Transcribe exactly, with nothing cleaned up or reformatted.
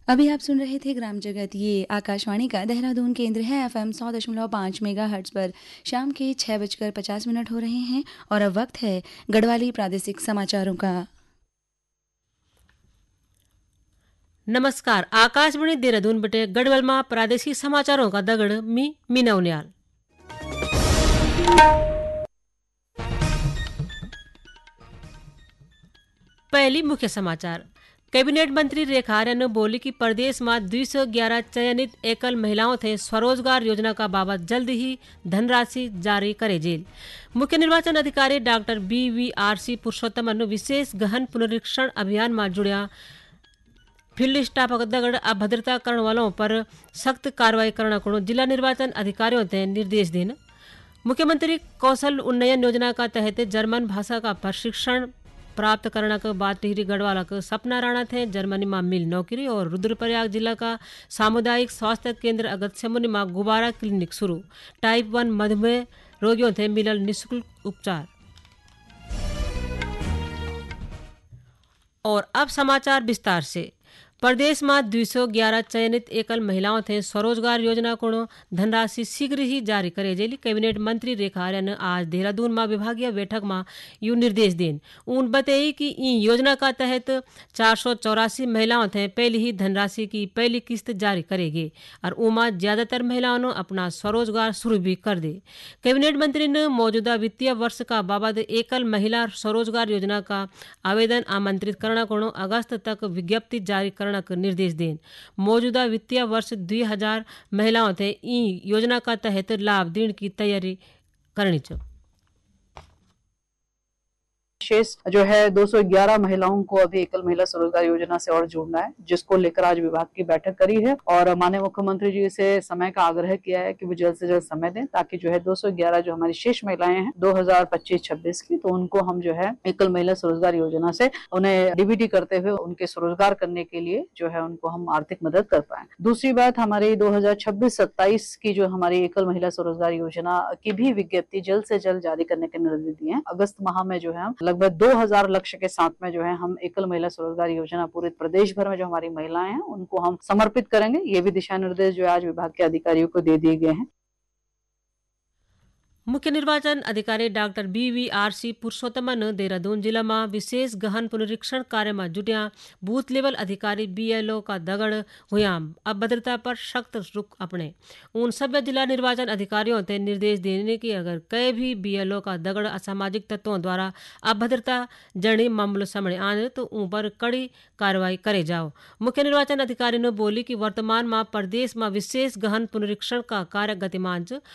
अभी आप सुन रहे थे ग्राम जगत। ये आकाशवाणी का देहरादून केंद्र है। एफएम सौ दशमलव पाँच मेगा हर्ट्ज पर शाम के छः बजकर पचास मिनट हो रहे हैं और अब वक्त है गढ़वाली प्रादेशिक समाचारों का। नमस्कार। आकाशवाणी देहरादून बटे गढ़वाल में प्रादेशिक समाचारों का दगड़ मी मीना उनियाल। पहली मुख्य समाचार। कैबिनेट मंत्री रेखा आर्य ने बोली कि प्रदेश में दो सौ ग्यारह चयनित एकल महिलाओं थे स्वरोजगार योजना का बाबत जल्द ही धनराशि जारी करे जेल। मुख्य निर्वाचन अधिकारी doctor B we R C पुरुषोत्तम ने विशेष गहन पुनरीक्षण अभियान में जुड़िया फील्ड स्टाफ दगड़ अभद्रता करने वालों पर सख्त कार्रवाई करने को जिला निर्वाचन अधिकारियों ने निर्देश देन। मुख्यमंत्री कौशल उन्नयन योजना का तहत जर्मन भाषा का प्रशिक्षण प्राप्त करने के बाद टिहरी गढ़वाला के सपना राणा थे जर्मनी में मिल नौकरी। और रुद्रप्रयाग जिला का सामुदायिक स्वास्थ्य केंद्र अगस्त्यमुनि में गुब्बारा क्लिनिक शुरू। टाइप वन मधुमेह रोगियों थे मिलल निःशुल्क उपचार। और अब समाचार विस्तार से। प्रदेश में दो सौ ग्यारह चयनित एकल महिलाओं थे स्वरोजगार योजना को धनराशि शीघ्र ही जारी करे जेली कैबिनेट मंत्री रेखा आर्य ने आज देहरादून में विभागीय बैठक में यू निर्देश देन। उन बताई कि इन योजना का तहत चार सौ चौरासी महिलाओं थे पहली ही धनराशि की पहली किस्त जारी करेगी और उमा ज्यादातर महिलाओं ने अपना स्वरोजगार शुरू भी कर दे। कैबिनेट मंत्री ने मौजूदा वित्तीय वर्ष का बाबत एकल महिला स्वरोजगार योजना का आवेदन आमंत्रित करने को अगस्त तक विज्ञप्ति जारी करने का निर्देश दें। मौजूदा वित्तीय वर्ष दो हज़ार महिलाओं थे इन योजना का तहत लाभ देने की तैयारी करनी चाहिए। शेष जो है दो सौ ग्यारह महिलाओं को अभी एकल महिला स्वरोजगार योजना से और जोड़ना है, जिसको लेकर आज विभाग की बैठक करी है और माननीय मुख्यमंत्री जी से समय का आग्रह किया है कि वो जल्द से जल्द समय दें ताकि जो है दो सौ ग्यारह जो हमारी शेष महिलाएं हैं दो हज़ार पच्चीस छब्बीस की, तो उनको हम जो है एकल महिला स्वरोजगार योजना से उन्हें डीबीटी करते हुए उनके स्वरोजगार करने के लिए जो है उनको हम आर्थिक मदद कर पाए। दूसरी बात, हमारी दो हजार छब्बीस सत्ताईस की जो हमारी एकल महिला स्वरोजगार योजना की भी विज्ञप्ति जल्द से जल्द जारी करने के निर्देश दिए हैं। अगस्त माह में जो है लगभग दो हज़ार लक्ष्य के साथ में जो है हम एकल महिला स्वरोजगार योजना पूरे प्रदेश भर में जो हमारी महिलाएं हैं उनको हम समर्पित करेंगे। ये भी दिशा निर्देश जो है आज विभाग के अधिकारियों को दे दिए गए हैं। मुख्य निर्वाचन अधिकारी doctor B we R C पुरुषोत्तम ने देहरादून जिला में विशेष गहन पुनरीक्षण कार्य में जुटिया बूथ लेवल अधिकारी बी एल ओ का दगड़ हुआ अभद्रता पर सख्त रुख अपने। उन सभी जिला निर्वाचन अधिकारियों ने निर्देश देने की अगर कई भी बी एल ओ का दगड़ असामाजिक तत्वों द्वारा अभद्रता जड़ी मामलों सामने आने तो उन पर कड़ी कार्रवाई करे जाओ। मुख्य निर्वाचन अधिकारी ने बोली कि वर्तमान में प्रदेश में विशेष गहन पुनरीक्षण का कार्य गतिमान